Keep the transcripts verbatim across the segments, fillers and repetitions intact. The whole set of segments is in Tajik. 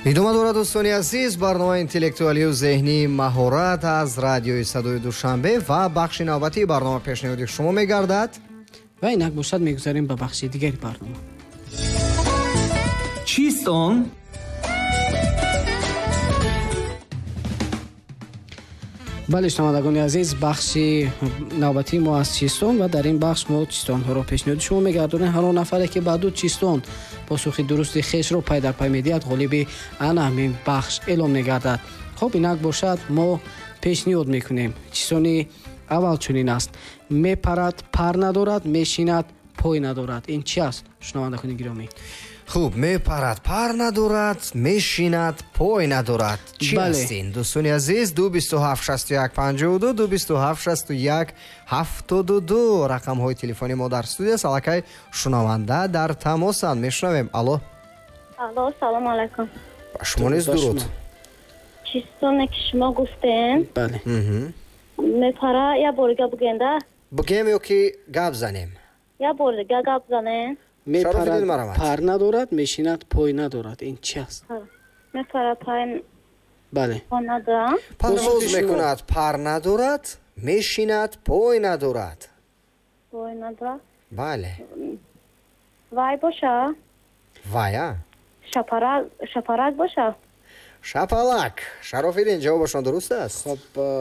идома дорад дӯстони азиз барномаи интеллектуалию зеҳнии маҳорат аз радиои садои душанбе ва бахши навбатии барнома пешниҳоди шумо мегардад ва инак бошад мегузарем ба бахши дигари барнома. чист он? бале шунавандагони азиз, бахши навбатии мо аз чистон ва дар ин бахш мо чистонҳоро пешниҳоди шумо мегардонем. ҳар он нафаре ки ба ду чистон посухи дурусти хешро пай дар пай медиҳад, ғолиби ан ҳамин бахш эълон мегардад. хоб инак бошад, мо пешниҳод мекунем. чистони аввал чунин аст: мепарад, пар надорад, мешинад, пой надорад. ин чи аст шунавандагони гиромӣ? хуб, мепарад, пар надорад, мешинад, пой надорад. Чи аст ин? дӯстони азиз, ду бисту ҳафт шасту як панҷоҳу ду ду бисту ҳафт шасту як ҳафтоду ду рақамҳои телефони мо дар студия аст. аллакай шунаванда дар тамосанд. мешунавем. алло. алло, салом алайкум. ба шумо низ дуруд. чистоне ки шумо гуфтем, бале, мепара я борига бугенда? бугем ё ки гап занем? Я борига гап занем. мепарад, пар надорад, мешинад, пой надорад. ин чи аст? мепара, пай бале, пой надорад. парвоз мекунад, пар надорад, мешинад, пой надорад. пой надорад. бале. вай боша? вая? шапарак, шапарак боша? шапалак. Шарофиддин, ҷавобашон дуруст аст? хоб,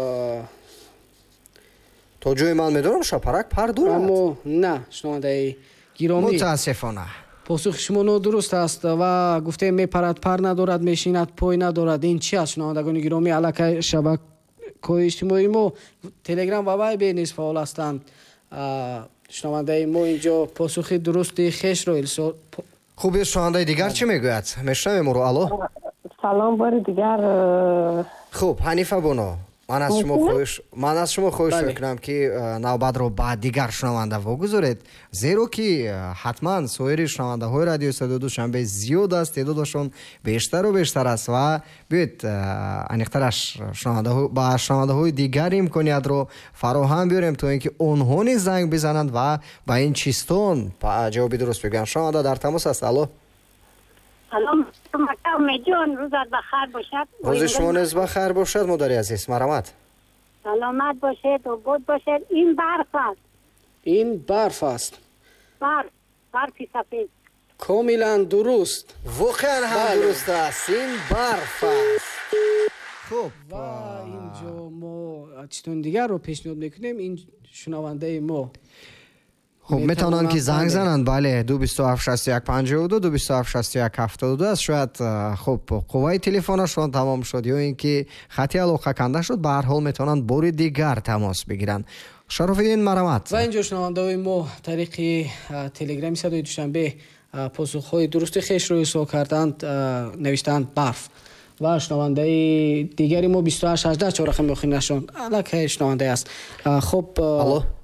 то ҷои ман медонам шапарак пар дорад. аммо на, шунавандаи гиромӣ, мутаассифона посухи шумо нодуруст аст ва гуфтем мепарад, пар надорад, мешинад, пой надорад. ин чи аст шунавандагони гиромӣ? аллакай шабакаҳои иҷтимоии мо, телеграм ва вайбер низ фаъол ҳастанд. шунавандаи мо инҷо посухи дурусти хешро илсо. хуб, ё шунавандаи дигар чӣ мегӯяд? мешунавем ӯро. алло. салом, бори дигар. хуб, ҳанифа боно, ман аз шумо хоҳиш ман аз шумо хоҳиш мекунам ки навбатро ба дигар шунаванда вогузоред, зеро ки ҳатман соири шунавандаҳои радиои садои душанбе зиёд аст, теъдодашон бештару бештар аст ва биёед аниқтараш ба шунавандаҳои дигар имкониятро фароҳам биёрем, то ин ки онҳо низ занг бизананд ва ба ин чистон ҷавоби дуруст бигӯянд. шунаванда дар тамос аст. алло. салом, умедҷон, рӯзат бахайр бошад. рӯзи шумо низ бахайр бошад, модари азиз. марамат. саломат бошед, обод бошед. ин барф аст. ин барф аст. барф, барфи сафед. комилан дуруст. воқеан ҳам дуруст аст. ин барф аст. хуб, ва инҷо мо чистони дигарро пешниҳод мекунем. ин шунавандаи мо хуб, метавонанд ки занг зананд. бале, ду бисту ҳафт шасту як панҷоҳу ду ду бисту ҳафт шасту як ҳафтоду ду аст. шояд хуб қувваи телефонашон тамом шуд ё ин ки хати алоқа канда шуд. ба ҳар ҳол метавонанд бори дигар тамос бигиранд. шарофиддин, марамат. ва инҷо шунавандаҳои мо тариқи телеграми садои душанбе посухҳои дурусти хешро ирсол карданд, навиштаанд барф. ва шунавандаи дигари мо бисту ҳашт ҳаждаҳ чор рақами охиринашон аллакай шунавандаe аст. хуб, алло.